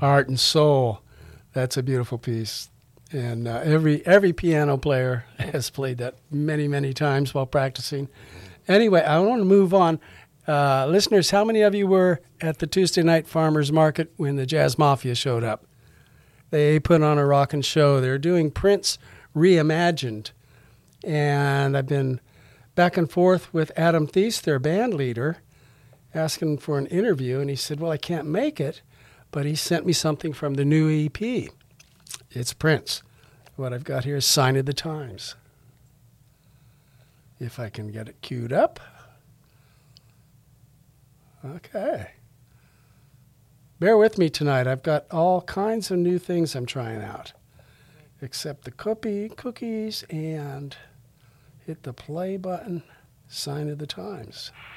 Heart and Soul. That's a beautiful piece. And every piano player has played that many, many times while practicing. Anyway, I want to move on. Listeners, how many of you were at the Tuesday night farmers market when the Jazz Mafia showed up? They put on a rockin' show. They're doing Prince Reimagined. And I've been back and forth with Adam Thies, their band leader, asking for an interview. And he said, well, I can't make it, but he sent me something from the new EP. It's Prince. What I've got here is Sign of the Times. If I can get it queued up. Okay. Bear with me tonight. I've got all kinds of new things I'm trying out. Except the cookies and hit the play button. Sign of the Times.